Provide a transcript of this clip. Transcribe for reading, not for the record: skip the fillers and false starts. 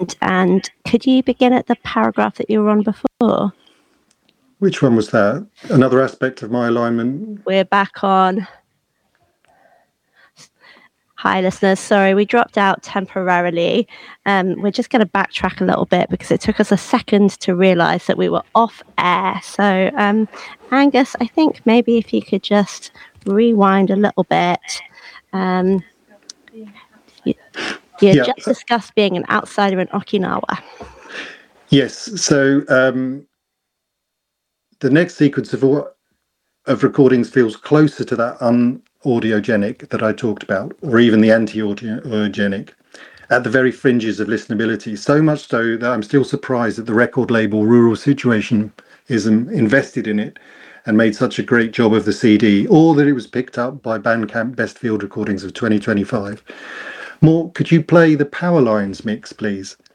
And could you begin at the paragraph that you were on before? Which one was that? Another aspect of my alignment? We're back on. Hi, listeners. Sorry, we dropped out temporarily. We're just going to backtrack a little bit because it took us a second to realise that we were off air. So, Angus, I think maybe if you could just rewind a little bit. You just discussed being an outsider in Okinawa. Yes. So the next sequence of recordings feels closer to that audiogenic that I talked about, or even the anti-audiogenic, at the very fringes of listenability, so much so that I'm still surprised that the record label Rural Situation is invested in it and made such a great job of the CD, or that it was picked up by Bandcamp Best Field Recordings of 2025. Mort, could you play the Power Lines mix, please?